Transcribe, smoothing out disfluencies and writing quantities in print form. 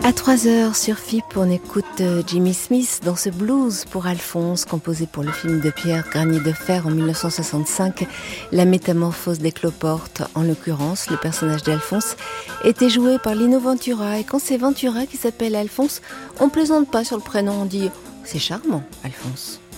À 3h sur FIP, on écoute Jimmy Smith dans ce blues pour Alphonse, composé pour le film de Pierre Granier de Fer en 1965, La métamorphose des cloportes. En l'occurrence, le personnage d'Alphonse était joué par Lino Ventura. Et quand c'est Ventura qui s'appelle Alphonse, on plaisante pas sur le prénom, on dit « c'est charmant, Alphonse ».